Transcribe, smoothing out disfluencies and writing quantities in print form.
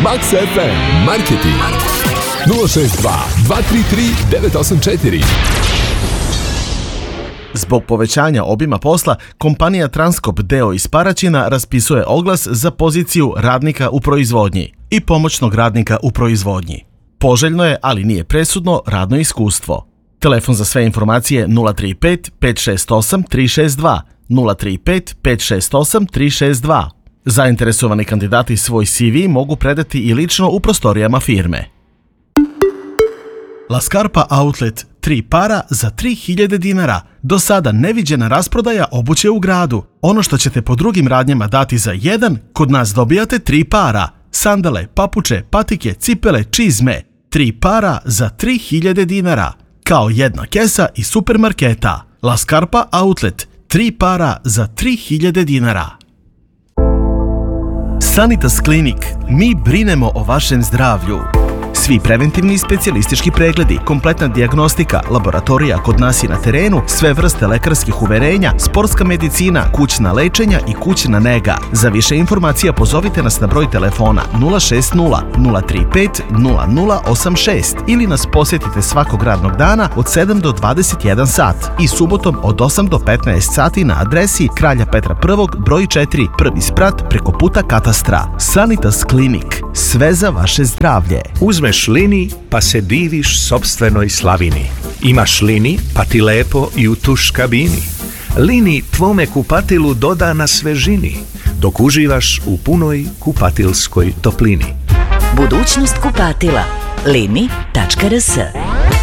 Max FM Marketing 062 233 984. Zbog povećanja obima posla, kompanija Transkop d.o.o. iz Paraćina raspisuje oglas za poziciju radnika u proizvodnji i pomoćnog radnika u proizvodnji. Poželjno je, ali nije presudno, radno iskustvo. Telefon za sve informacije 035 568 362, 035 568 362. Zainteresovani kandidati svoj CV mogu predati i lično u prostorijama firme. La Scarpa Outlet, 3 para za 3000 dinara. Do sada neviđena rasprodaja obuće u gradu. Ono što ćete po drugim radnjama dati za 1, kod nas dobijate 3 para. Sandale, papuče, patike, cipele, čizme. 3 para za 3000 dinara. Kao jedna kesa iz supermarketa. La Scarpa Outlet, 3 para za 3000 dinara. Sanitas Clinic. Mi brinemo o vašem zdravlju. Svi preventivni i specijalistički pregledi, kompletna dijagnostika, laboratorija kod nas i na terenu, sve vrste lekarskih uverenja, sportska medicina, kućna lečenja i kućna nega. Za više informacija pozovite nas na broj telefona 060 035 0086 ili nas posjetite svakog radnog dana od 7 do 21 sat i subotom od 8 do 15 sati na adresi Kralja Petra I, broj 4, prvi sprat preko puta katastra. Sanitas Clinic. Sve za vaše zdravlje. Uzmeš lini pa se diviš sopstvenoj slavini. Imaš lini pa ti lepo i u tuš kabini. Lini tvome kupatilu doda na svežini, dok uživaš u punoj kupatilskoj toplini. Budućnost kupatila. Lini.rs